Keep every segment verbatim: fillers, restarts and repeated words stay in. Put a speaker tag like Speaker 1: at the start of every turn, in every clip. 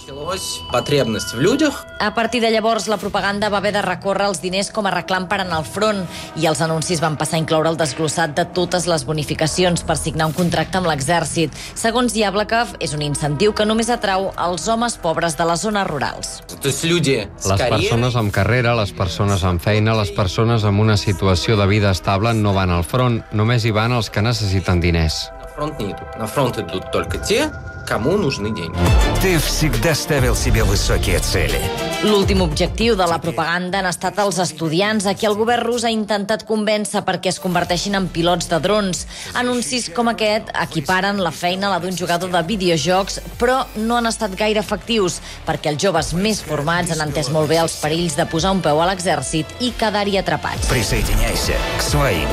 Speaker 1: A partir de llavors, la propaganda va haver de recórrer els diners com a reclam per anar al front i els anuncis van passar a incloure el desglossat de totes les bonificacions per signar un contracte amb l'exèrcit. Segons Yablokov, és un incentiu que només atrau els homes pobres de les zones rurals.
Speaker 2: Les persones amb carrera, les persones amb feina, les persones amb una situació de vida estable no van al front, només hi van els que necessiten diners.
Speaker 3: На фронт идут только те, кому нужны деньги.
Speaker 4: Ты всегда ставил себе высокие цели.
Speaker 1: L'últim objectiu de la propaganda han estat els estudiants, a qui el govern rus ha intentat convèncer perquè es converteixin en pilots de drons. Anuncis com aquest equiparen la feina a la d'un jugador de videojocs, però no han estat gaire efectius, perquè els joves més formats han entès molt bé els perills de posar un peu a l'exèrcit i quedar-hi atrapats.
Speaker 4: Присоединяйся к своим.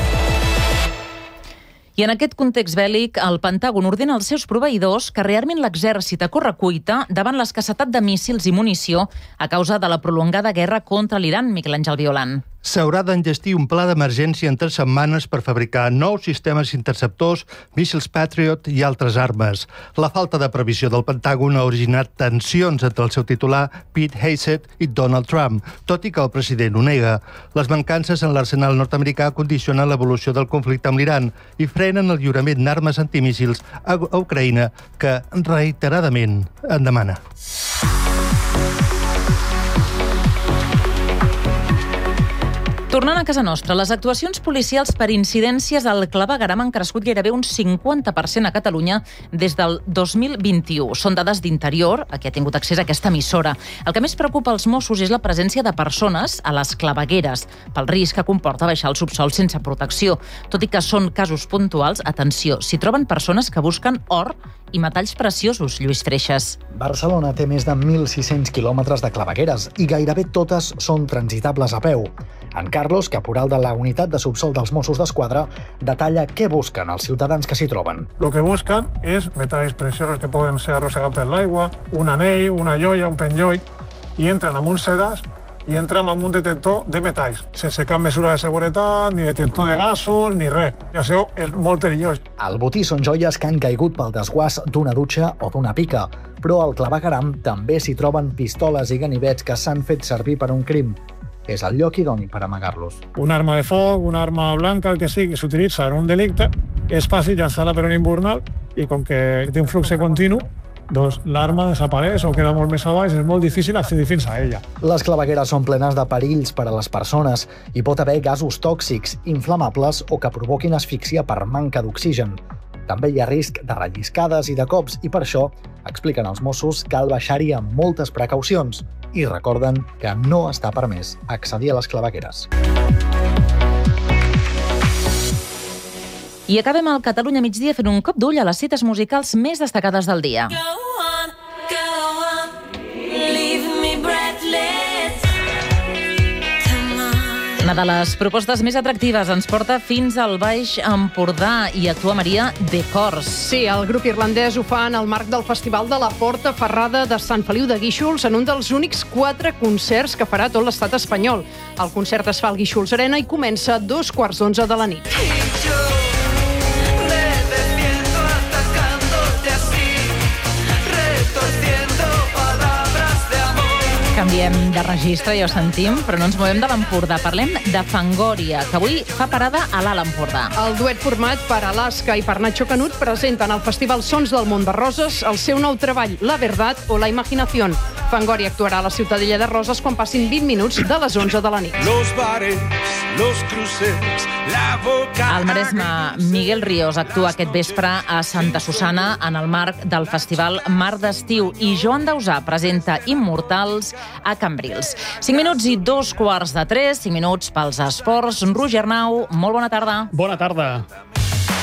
Speaker 5: I en aquest context bèl·lic, el Pentàgon ordena als seus proveïdors que rearmin l'exèrcit a correcuita davant l'escassetat de míssils i munició a causa de la prolongada guerra contra l'Iran. Miquel Àngel Violant.
Speaker 6: S'haurà d'enllestir un pla d'emergència en tres setmanes per fabricar nous sistemes interceptors, míssils Patriot i altres armes. La falta de previsió del Pentàgon ha originat tensions entre el seu titular, Pete Hegseth, i Donald Trump, tot i que el president ho nega. Les mancances en l'arsenal nord-americà condicionen l'evolució del conflicte amb l'Iran i frenen el lliurament d'armes antimíssils a Ucraïna, que reiteradament en demana.
Speaker 5: Tornant a casa nostra, les actuacions policials per incidències al clavegueram han crescut gairebé un cinquanta per cent a Catalunya des del dos mil vint-i-u. Són dades d'Interior, a qui ha tingut accés a aquesta emissora. El que més preocupa els Mossos és la presència de persones a les clavegueres, pel risc que comporta baixar al subsol sense protecció. Tot i que són casos puntuals, atenció, s'hi troben persones que busquen or i metalls preciosos, Lluís Freixas.
Speaker 7: Barcelona té més de mil sis-cents quilòmetres de clavegueres i gairebé totes són transitables a peu. En Carlos, caporal de la unitat de subsol dels Mossos d'Esquadra, detalla què busquen els ciutadans que s'hi troben.
Speaker 8: Lo que buscan és metalls preciosos que poden ser arrossegats per l'aigua, un anell, una joia, un penjoll, i entren amb un sedàs i entren amb un detector de metalls, sense cap mesura de seguretat, ni detector de gasos, ni res. I això és molt perillós.
Speaker 7: Al botí són joies que han caigut pel desguàs d'una dutxa o d'una pica, però al clavegueram també s'hi troben pistoles i ganivets que s'han fet servir per un crim. És el lloc idoni per amagar-los.
Speaker 8: Una arma de foc, una arma blanca, el que sigui, s'utilitza en un delicte, és fàcil llançar-la per un invernal i com que té un flux continu, doncs l'arma desapareix o queda molt més a baix, és molt difícil accedir fins a ella.
Speaker 7: Les clavegueres són plenes de perills per a les persones i pot haver gasos tòxics, inflamables o que provoquin asfíxia per manca d'oxigen. També hi ha risc de relliscades i de cops i per això, expliquen els Mossos, cal baixar-hi amb moltes precaucions i recorden que no està permès accedir a les clavegueres.
Speaker 5: I acabem al Catalunya migdia fent un cop d'ull a les cites musicals més destacades del dia. Una de les propostes més atractives ens porta fins al Baix Empordà i actua Maria de Cors.
Speaker 9: Sí, el grup irlandès ho fa en el marc del Festival de la Porta Ferrada de Sant Feliu de Guíxols en un dels únics quatre concerts que farà tot l'estat espanyol. El concert es fa al Guíxols Arena i comença a dos quarts d'onze de la nit. Canviem de registre, ja ho sentim, però no ens movem de l'Empordà. Parlem de Fangoria, que avui fa parada a l'Alt Empordà. El duet format per Alaska i per Nacho Canut presenten al Festival Sons del Mont de Roses el seu nou treball, La Verdad o La Imaginación. Fangoria actuarà a la Ciutadella de Roses quan passin vint minuts de les onze de la nit.
Speaker 10: Los bares, los cruces, la boca...
Speaker 5: Al Maresme, Miguel Ríos actua aquest vespre a Santa Susana en el marc del Festival Mar d'Estiu i Joan Dausà presenta Immortals a Cambrils. Cinc minuts i dos quarts de tres, cinc minuts pels esports. Roger Arnau, molt bona tarda.
Speaker 11: Bona tarda.